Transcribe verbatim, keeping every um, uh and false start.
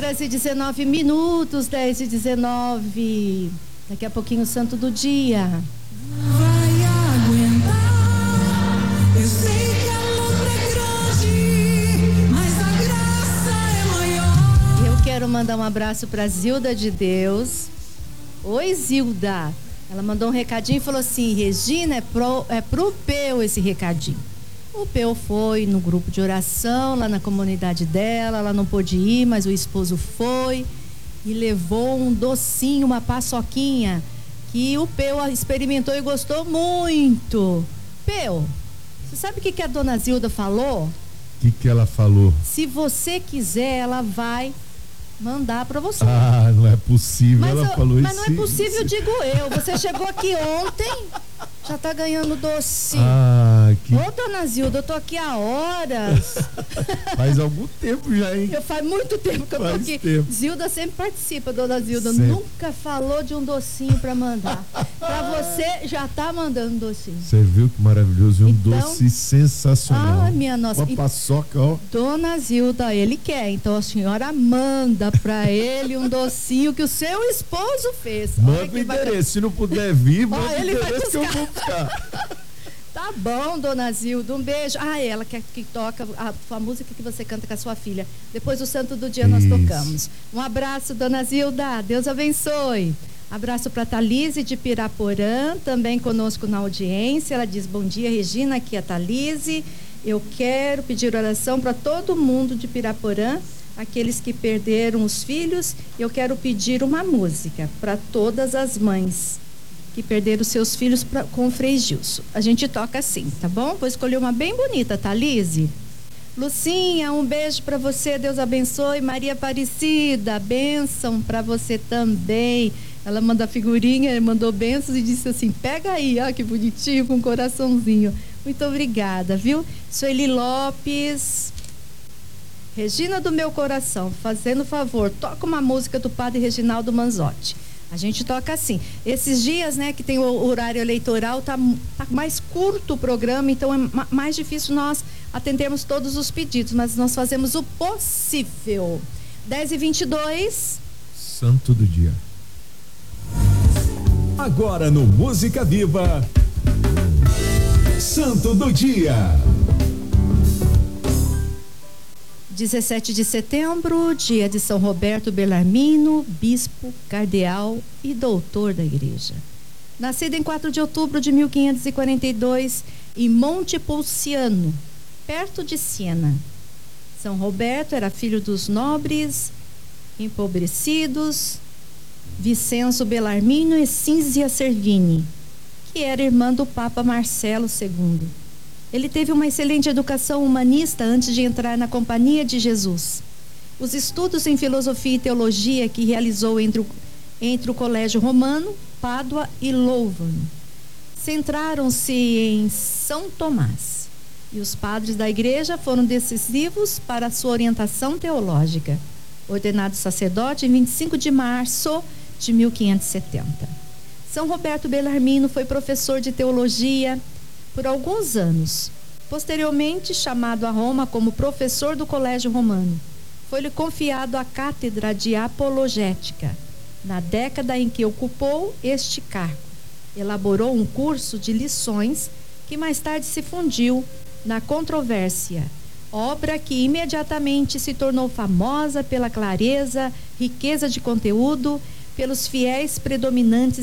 horas e dezenove minutos, dez e dezenove. Daqui a pouquinho o santo do dia. Vai aguentar. Eu sei que a luta é grande, mas a graça é maior. Eu quero mandar um abraço para Zilda de Deus. Oi, Zilda. Ela mandou um recadinho e falou assim: Regina, é pro, é pro Peu esse recadinho. O Peu foi no grupo de oração lá na comunidade dela, ela não pôde ir, mas o esposo foi e levou um docinho, uma paçoquinha que o Peu experimentou e gostou muito. Peu, você sabe o que, que a dona Zilda falou? O que, que ela falou? Se você quiser, ela vai mandar pra você. Ah, não é possível, mas ela eu, falou isso. Mas não é possível, digo eu. Você chegou aqui ontem, já tá ganhando docinho. Ah, que... Ô, dona Zilda, eu tô aqui há horas. Faz algum tempo já, hein? Eu faz muito tempo que eu faz tô aqui. Tempo. Zilda sempre participa, dona Zilda. Sempre. Nunca falou de um docinho pra mandar. Pra você, já tá mandando docinho. Você viu que maravilhoso? Um Então... doce sensacional. Ah, minha nossa. Uma paçoca, ó. Dona Zilda, ele quer. Então a senhora manda pra ele um docinho que o seu esposo fez. Manda o endereço. Vai... Se não puder vir, manda o endereço que eu vou buscar. Tá bom, dona Zilda, um beijo. Ah, ela que, que toca a, a música que você canta com a sua filha. Depois do santo do dia nós Isso. tocamos. Um abraço, dona Zilda, Deus abençoe. Abraço para Thalise de Piraporã, também conosco na audiência. Ela diz: bom dia, Regina, aqui é a Thalise. Eu quero pedir oração para todo mundo de Piraporã, aqueles que perderam os filhos. Eu quero pedir uma música para todas as mães que perderam seus filhos pra, com o Frei Gilson. A gente toca assim, tá bom? Vou escolher uma bem bonita, Thalise. Lucinha, um beijo para você, Deus abençoe. Maria Aparecida, bênção para você também. Ela manda figurinha, mandou bênçãos e disse assim: pega aí, ó, que bonitinho, com um coraçãozinho. Muito obrigada, viu? Sueli Lopes. Regina do meu coração, fazendo favor, toca uma música do Padre Reginaldo Manzotti. A gente toca assim. Esses dias, né, que tem o horário eleitoral, tá, tá mais curto o programa, então é mais difícil nós atendermos todos os pedidos, mas nós fazemos o possível. dez e vinte e dois. Santo do dia. Agora no Música Viva, Santo do Dia. dezessete de setembro, dia de São Roberto Bellarmino, bispo, cardeal e doutor da igreja. Nascido em quatro de outubro de mil quinhentos e quarenta e dois, em Montepulciano, perto de Siena. São Roberto era filho dos nobres empobrecidos Vicenzo Bellarmino e Cinzia Servini, que era irmã do Papa Marcelo segundo. Ele teve uma excelente educação humanista antes de entrar na Companhia de Jesus. Os estudos em filosofia e teologia que realizou entre o, entre o Colégio Romano, Pádua e Louvano centraram-se em São Tomás. E os padres da igreja foram decisivos para a sua orientação teológica. Ordenado sacerdote em vinte e cinco de março de mil quinhentos e setenta. São Roberto Bellarmino foi professor de teologia por alguns anos. Posteriormente, chamado a Roma como professor do Colégio Romano, foi-lhe confiado a cátedra de apologética. Na década em que ocupou este cargo, elaborou um curso de lições que mais tarde se fundiu na Controvérsia, obra que imediatamente se tornou famosa pela clareza, riqueza de conteúdo, pelos fiéis predominantes